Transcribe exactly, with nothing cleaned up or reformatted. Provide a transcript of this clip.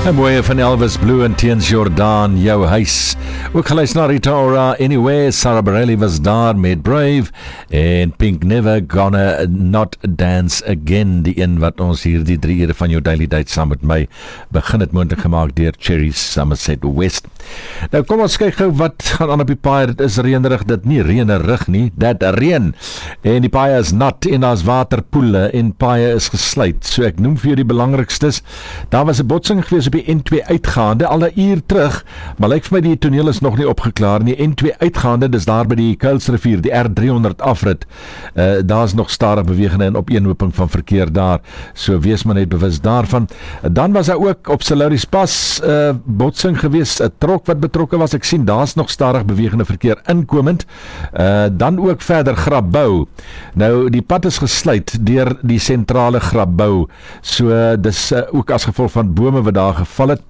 'n mooie van Elvis Blue en Teens Jordan, jou huis. Ook geluister na Rita Ora, Anyway, Sarah Bareilles was daar met Brave, en Pink Never Gonna Not Dance Again, die een wat ons hier die drie ure van jou Daily Date saam met my begin het moontlik gemaak deur Cherry Somerset West. Nou kom ons kyk gou wat gaan aan op die paai. Dit is reënerig, dit nie reënerig nie, dit reën. En die paai is nat en daar's waterpoele en paaie is gesluit. So ek noem vir jou die belangrikstes. Daar was 'n botsing gewees op die N twee uitgaande, al 'n uur terug, maar lyk vir my die toneel is nog nie opgeklaar nie. N twee uitgaande, dis daar by die Kuilsrivier, die R driehonderd afrit. Uh, daar's nog stadig bewegende en opeenhoping van verkeer daar. So wees maar net bewus daarvan. Dan was daar ook op Salauris Pas 'n uh, botsing gewees, 'n trok wat betrokke was. Ek sien daar's nog stadig bewegende verkeer inkomend. Uh, dan ook verder Grabouw. Nou die pad is gesluit deur die sentrale Grabouw. So dis uh, ook as gevolg van bome wat daar geval het.